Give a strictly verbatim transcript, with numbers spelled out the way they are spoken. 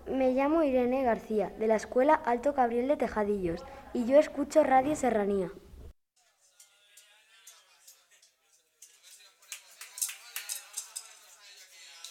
Me llamo Irene García, de la Escuela Alto Gabriel de Tejadillos, y yo escucho Radio Serranía.